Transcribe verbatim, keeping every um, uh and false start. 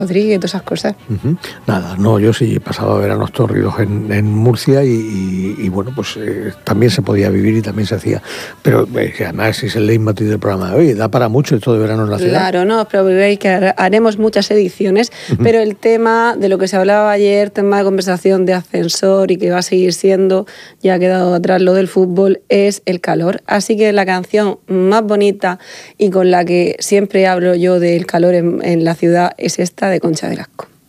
Rodríguez, todas esas cosas. Uh-huh. Nada, no, yo sí he pasado veranos tórridos en, en Murcia y, y, y bueno, pues eh, también se podía vivir y también se hacía. Pero eh, además es el leitmotiv del programa de hoy, da para mucho esto de verano en la ciudad. Claro, no os preocupéis que haremos muchas ediciones, uh-huh. pero el tema de lo que se hablaba ayer, tema de conversación de ascensor y que va a seguir siendo, ya ha quedado atrás lo del fútbol, es el calor. Así que la canción más bonita y con la que siempre hablo yo del calor en, en la ciudad es esta de Concha Velasco.